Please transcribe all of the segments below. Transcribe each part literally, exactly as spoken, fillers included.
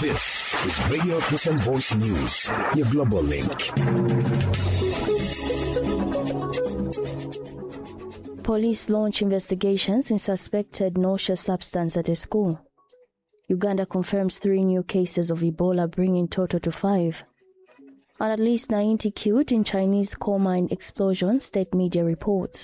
This is Radio Christian Voice News, your global link. Police launch investigations in suspected noxious substance at a school. Uganda confirms three new cases of Ebola, bringing total to five. And at least ninety killed in Chinese coal mine explosion, state media reports.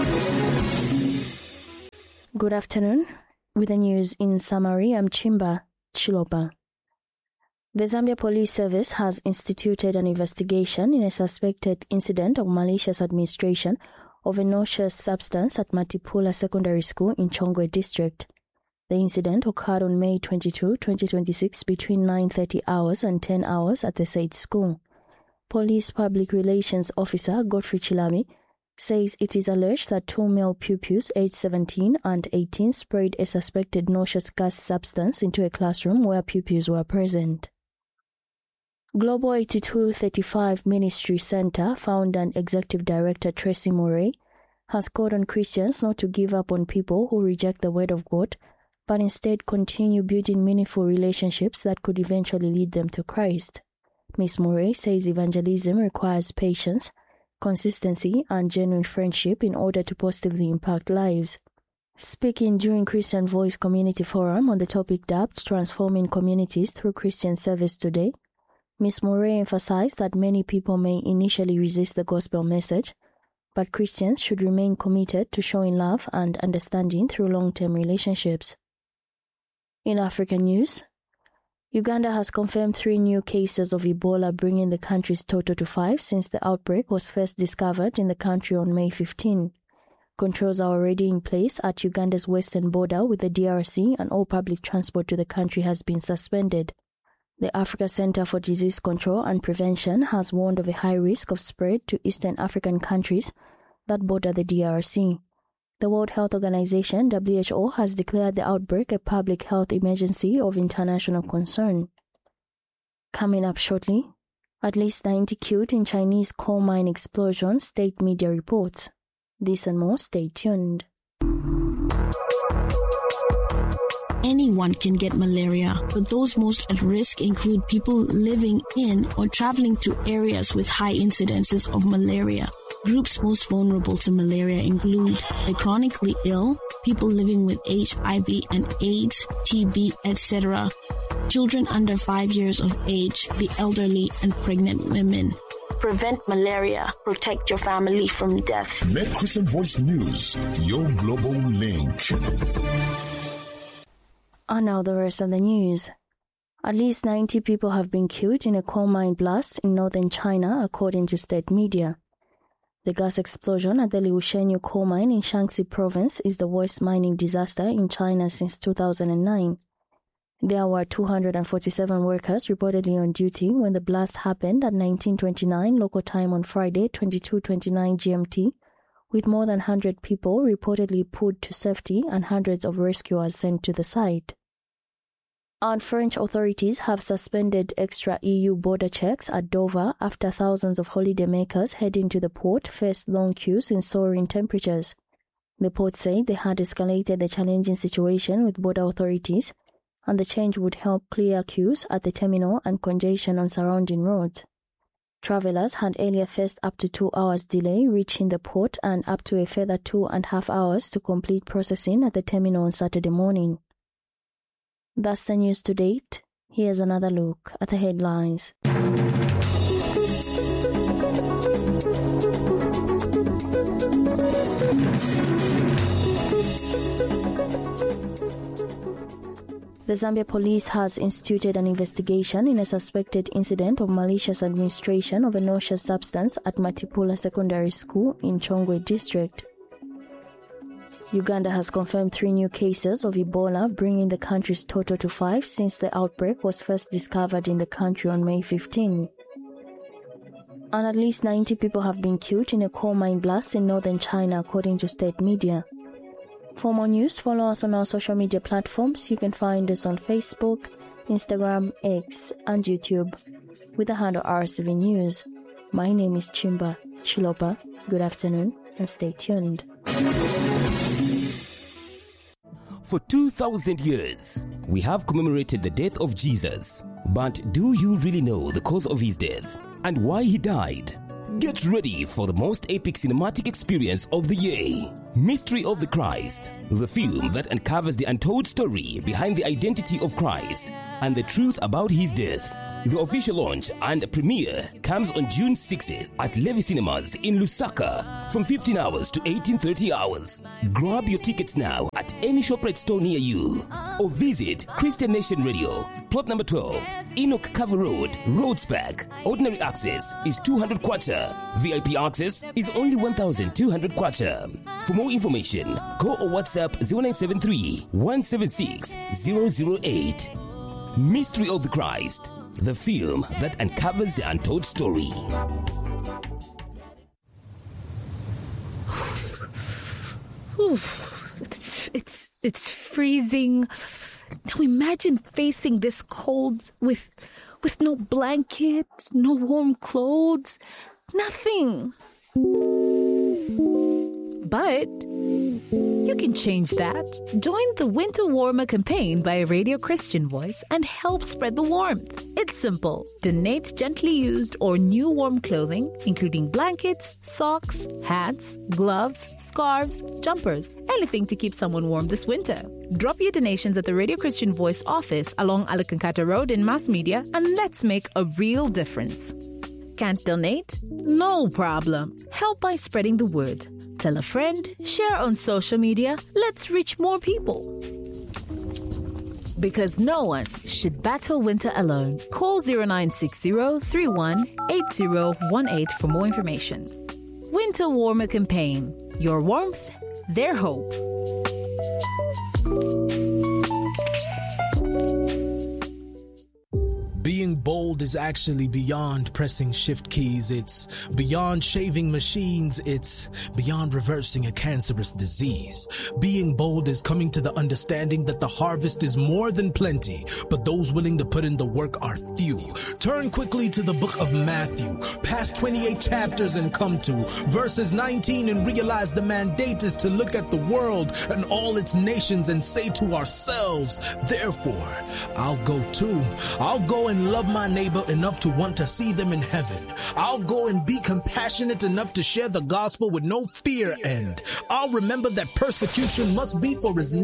Good afternoon. With the news in summary, I'm Chimba Chilopa. The Zambia Police Service has instituted an investigation in a suspected incident of malicious administration of a noxious substance at Matipula Secondary School in Chongwe District. The incident occurred on May twenty-second, twenty twenty-six between nine thirty hours and ten hours at the said school. Police Public Relations Officer Godfrey Chilami says it is alleged that two male pupils aged seventeen and eighteen sprayed a suspected noxious gas substance into a classroom where pupils were present. Global eighty-two thirty-five Ministry Center founder and Executive Director Tracy Murray has called on Christians not to give up on people who reject the Word of God, but instead continue building meaningful relationships that could eventually lead them to Christ. Miz Murray says evangelism requires patience, consistency, and genuine friendship in order to positively impact lives. Speaking during Christian Voice Community Forum on the topic dubbed Transforming Communities Through Christian Service Today, Miz Murray emphasized that many people may initially resist the gospel message, but Christians should remain committed to showing love and understanding through long-term relationships. In African news, Uganda has confirmed three new cases of Ebola, bringing the country's total to five since the outbreak was first discovered in the country on May fifteenth. Controls are already in place at Uganda's western border with the D R C, and all public transport to the country has been suspended. The Africa Center for Disease Control and Prevention has warned of a high risk of spread to Eastern African countries that border the D R C. The World Health Organization, W H O, has declared the outbreak a public health emergency of international concern. Coming up shortly, at least ninety killed in Chinese coal mine explosion, state media reports. This and more, stay tuned. Anyone can get malaria, but those most at risk include people living in or traveling to areas with high incidences of malaria. Groups most vulnerable to malaria include the chronically ill, people living with H I V and AIDS, T B, et cetera, children under five years of age, the elderly, and pregnant women. Prevent malaria. Protect your family from death. Make Christian Voice News your global link. And now the rest of the news. At least ninety people have been killed in a coal mine blast in northern China, according to state media. The gas explosion at the Liushenyu coal mine in Shaanxi province is the worst mining disaster in China since two thousand nine. There were two hundred forty-seven workers reportedly on duty when the blast happened at nineteen twenty-nine local time on Friday, twenty-two twenty-nine G M T, with more than one hundred people reportedly pulled to safety and hundreds of rescuers sent to the site. And French authorities have suspended extra E U border checks at Dover after thousands of holidaymakers heading to the port faced long queues in soaring temperatures. The port said they had escalated the challenging situation with border authorities, and the change would help clear queues at the terminal and congestion on surrounding roads. Travelers had earlier faced up to two hours delay reaching the port and up to a further two and a half hours to complete processing at the terminal on Saturday morning. That's the news to date. Here's another look at the headlines. The Zambia police has instituted an investigation in a suspected incident of malicious administration of a noxious substance at Matipula Secondary School in Chongwe District. Uganda has confirmed three new cases of Ebola, bringing the country's total to five since the outbreak was first discovered in the country on May fifteenth. And at least ninety people have been killed in a coal mine blast in northern China, according to state media. For more news, follow us on our social media platforms. You can find us on Facebook, Instagram, X, and YouTube with the handle R S V News. My name is Chimba Chilopa. Good afternoon and stay tuned. For two thousand years, we have commemorated the death of Jesus. But do you really know the cause of his death and why he died? Get ready for the most epic cinematic experience of the year. Mystery of the Christ, the film that uncovers the untold story behind the identity of Christ and the truth about his death. The official launch and premiere comes on June sixth at Levy Cinemas in Lusaka from fifteen hours to eighteen thirty hours. Grab your tickets now at any ShopRite store near you or visit Christian Nation Radio, plot number twelve, Enoch Cover Road, Roadsback. Ordinary access is two hundred kwacha. V I P access is only one thousand two hundred kwacha. For more information, call or WhatsApp zero nine seven three, one seven six, zero zero eight. Mystery of the Christ, the film that uncovers the untold story. It's, it's, it's freezing. Now imagine facing this cold with, with no blanket, no warm clothes, nothing. But you can change that. Join the Winter Warmer campaign by Radio Christian Voice and help spread the warmth. It's simple. Donate gently used or new warm clothing, including blankets, socks, hats, gloves, scarves, jumpers, anything to keep someone warm this winter. Drop your donations at the Radio Christian Voice office along Alakankata Road in Mass Media and let's make a real difference. Can't donate? No problem. Help by spreading the word. Tell a friend, share on social media. Let's reach more people. Because no one should battle winter alone. Call zero nine six zero, three one, eight zero one eight for more information. Winter Warmer Campaign. Your warmth, their hope. Being bold is actually beyond pressing shift keys. It's beyond shaving machines. It's beyond reversing a cancerous disease. Being bold is coming to the understanding that the harvest is more than plenty, but those willing to put in the work are few. Turn quickly to the book of Matthew, past twenty-eight chapters and come to verses nineteen and realize the mandate is to look at the world and all its nations and say to ourselves, therefore, I'll go too. I'll go and love my neighbor enough to want to see them in heaven. I'll go and be compassionate enough to share the gospel with no fear, and I'll remember that persecution must be for his